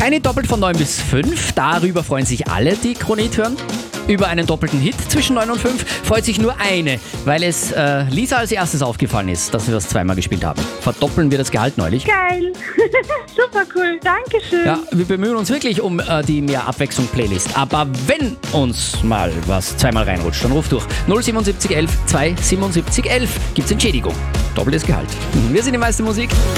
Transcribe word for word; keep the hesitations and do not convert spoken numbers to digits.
Krone doppelt von neun bis fünf. Darüber freuen sich alle, die Krone hören. Über einen doppelten Hit zwischen neun und fünf freut sich nur eine, weil es äh, Lisa als erstes aufgefallen ist, dass wir das zweimal gespielt haben. Verdoppeln wir das Gehalt neulich. Geil. Super cool. Dankeschön. Ja, wir bemühen uns wirklich um äh, die mehr Abwechslung-Playlist. Aber wenn uns mal was zweimal reinrutscht, dann ruft durch null siebenundsiebzig elf zwei siebenundsiebzig elf. Gibt's Entschädigung. Doppeltes Gehalt. Wir sind die meiste Musik.